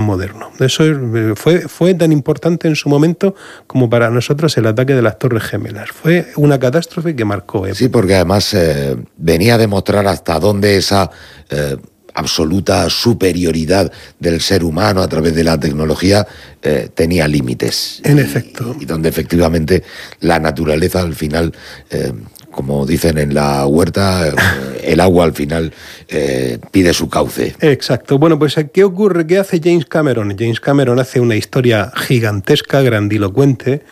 moderno. Eso fue tan importante en su momento como para nosotros el ataque de las Torres Gemelas. Fue una catástrofe que marcó época. Sí, porque además venía a demostrar hasta dónde esa absoluta superioridad del ser humano a través de la tecnología tenía límites. En efecto. Y donde efectivamente la naturaleza al final, como dicen en la huerta, el agua al final pide su cauce. Exacto. Bueno, pues ¿qué ocurre? ¿Qué hace James Cameron? James Cameron hace una historia gigantesca, grandilocuente,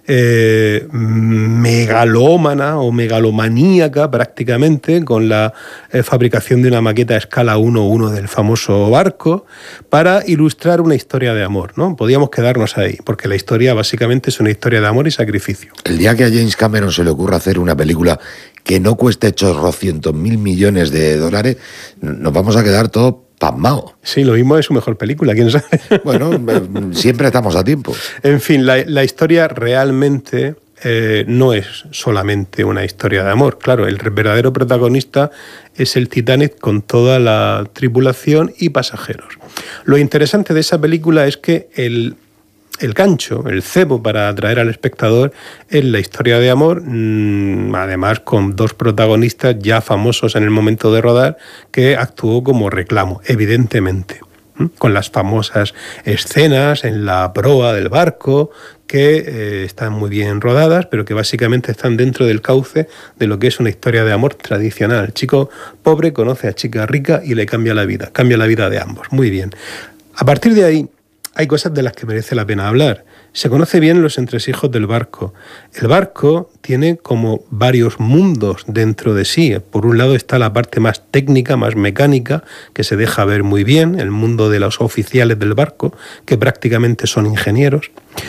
megalómana o megalomaníaca prácticamente, con la fabricación de una maqueta a escala 1:1 del famoso barco, para ilustrar una historia de amor, ¿no? Podíamos quedarnos ahí, porque la historia básicamente es una historia de amor y sacrificio. El día que a James Cameron se le ocurra hacer una película que no cueste chorrocientos mil millones de dólares, nos vamos a quedar todos pasmado. Sí, lo mismo es su mejor película, quién sabe. Bueno, siempre estamos a tiempo. En fin, la historia realmente no es solamente una historia de amor. Claro, el verdadero protagonista es el Titanic con toda la tripulación y pasajeros. Lo interesante de esa película es que el gancho, el cebo para atraer al espectador es la historia de amor, además con dos protagonistas ya famosos en el momento de rodar, que actuó como reclamo, evidentemente, con las famosas escenas en la proa del barco, que están muy bien rodadas, pero que básicamente están dentro del cauce de lo que es una historia de amor tradicional. El chico pobre conoce a chica rica y le cambia la vida de ambos. Muy bien. A partir de ahí, hay cosas de las que merece la pena hablar. Se conoce bien los entresijos del barco. El barco tiene como varios mundos dentro de sí. Por un lado está la parte más técnica, más mecánica, que se deja ver muy bien, el mundo de los oficiales del barco, que prácticamente son ingenieros.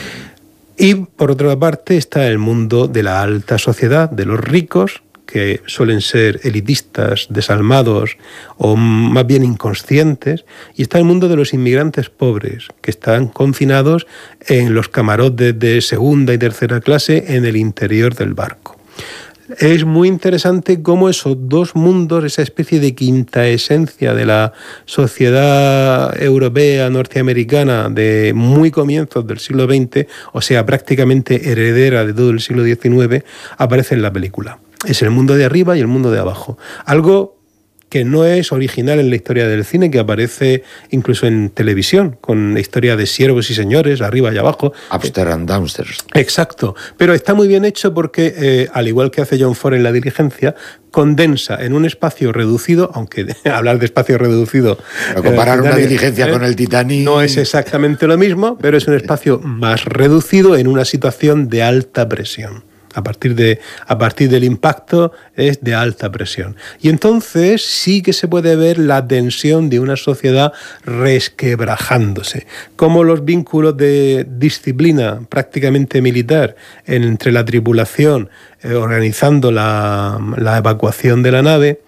Y por otra parte está el mundo de la alta sociedad, de los ricos, que suelen ser elitistas, desalmados o más bien inconscientes, y está el mundo de los inmigrantes pobres, que están confinados en los camarotes de segunda y tercera clase en el interior del barco. Es muy interesante cómo esos dos mundos, esa especie de quinta esencia de la sociedad europea, norteamericana, de muy comienzos del siglo XX, o sea, prácticamente heredera de todo el siglo XIX, aparece en la película. Es el mundo de arriba y el mundo de abajo. Algo que no es original en la historia del cine, que aparece incluso en televisión, con la historia de siervos y señores, arriba y abajo. Upstairs and downstairs. Exacto. Pero está muy bien hecho porque, al igual que hace John Ford en La Diligencia, condensa en un espacio reducido, aunque hablar de espacio reducido... Pero comparar una diligencia con el Titanic... No es exactamente lo mismo, pero es un espacio más reducido en una situación de alta presión. A partir del impacto es de alta presión. Y entonces sí que se puede ver la tensión de una sociedad resquebrajándose. Como los vínculos de disciplina prácticamente militar entre la tripulación organizando la evacuación de la nave,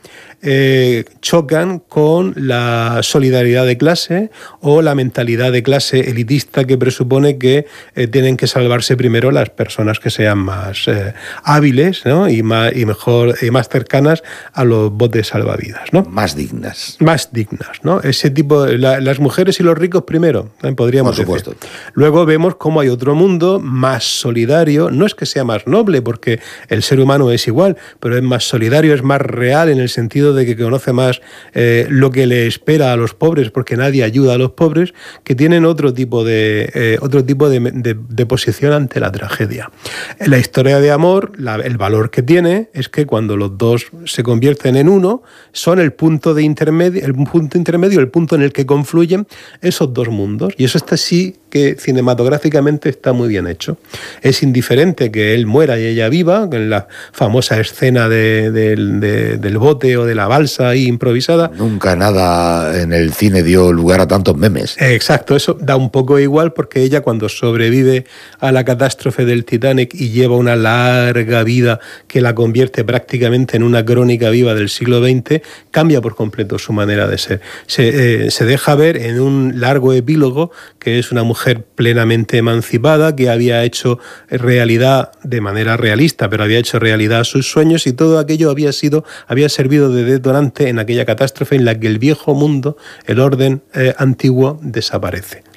chocan con la solidaridad de clase o la mentalidad de clase elitista que presupone que tienen que salvarse primero las personas que sean más hábiles, ¿no? y más cercanas a los botes salvavidas, ¿no? Más dignas. Más dignas, ¿no? Ese tipo, las mujeres y los ricos primero, podríamos decir. Por supuesto. Luego vemos cómo hay otro mundo más solidario. No es que sea más noble, porque el ser humano es igual, pero es más solidario, es más real en el sentido de que conoce más lo que le espera a los pobres, porque nadie ayuda a los pobres, que tienen otro tipo de posición ante la tragedia. La historia de amor, el valor que tiene es que cuando los dos se convierten en uno, son el punto intermedio, el punto en el que confluyen esos dos mundos. Y eso está sí que cinematográficamente está muy bien hecho. Es indiferente que él muera y ella viva, en la famosa escena del bote o de la balsa ahí improvisada. Nunca nada en el cine dio lugar a tantos memes. Exacto, eso da un poco igual, porque ella, cuando sobrevive a la catástrofe del Titanic y lleva una larga vida que la convierte prácticamente en una crónica viva del siglo XX, cambia por completo su manera de ser. Se deja ver en un largo epílogo que es una mujer plenamente emancipada, que había hecho realidad de manera realista, pero había hecho realidad sus sueños, y todo aquello había servido de detonante en aquella catástrofe en la que el viejo mundo, el orden antiguo, desaparece.